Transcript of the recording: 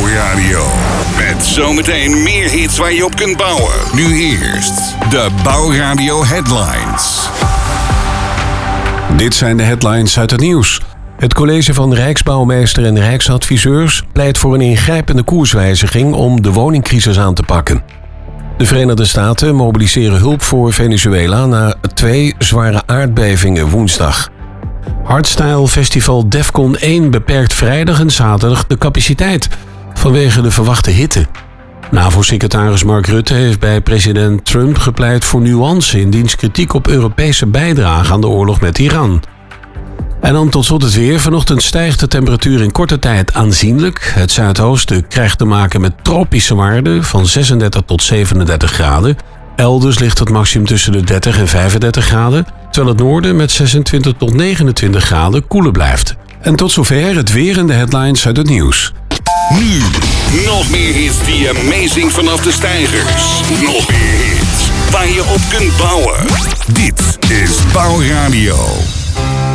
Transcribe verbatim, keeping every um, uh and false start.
Bouwradio. Met zometeen meer hits waar je op kunt bouwen. Nu eerst de Bouwradio Headlines. Dit zijn de headlines uit het nieuws. Het college van Rijksbouwmeester en Rijksadviseurs pleit voor een ingrijpende koerswijziging om de woningcrisis aan te pakken. De Verenigde Staten mobiliseren hulp voor Venezuela na twee zware aardbevingen woensdag. Hardstyle Festival Defcon één beperkt vrijdag en zaterdag de capaciteit vanwege de verwachte hitte. NAVO-secretaris Mark Rutte heeft bij president Trump gepleit voor nuance in diens kritiek op Europese bijdrage aan de oorlog met Iran. En dan tot slot het weer. Vanochtend stijgt de temperatuur in korte tijd aanzienlijk. Het zuidoosten krijgt te maken met tropische waarden van zesendertig tot zevenendertig graden. Elders ligt het maximum tussen de dertig en vijfendertig graden, terwijl het noorden met zesentwintig tot negenentwintig graden koeler blijft. En tot zover het weer en de headlines uit het nieuws. Nu, nog meer hits die amazing vanaf de stijgers. Nog meer hits waar je op kunt bouwen. Dit is Bouwradio.